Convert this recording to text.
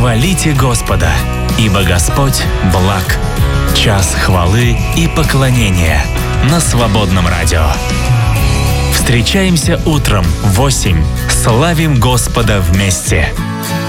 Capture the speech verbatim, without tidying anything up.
Хвалите Господа, ибо Господь благ. Час хвалы и поклонения на Свободном радио. Встречаемся утром в восемь. Славим Господа вместе.